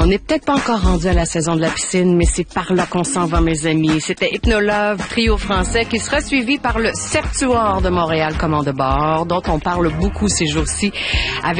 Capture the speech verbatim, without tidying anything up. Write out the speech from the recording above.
n'est peut-être pas encore rendu à la saison de la piscine, mais c'est par là qu'on s'en va, mes amis. C'était Hypnolove, trio français, qui sera suivi par le Septuor de Montréal Commande de bord, dont on parle beaucoup ces jours-ci, avec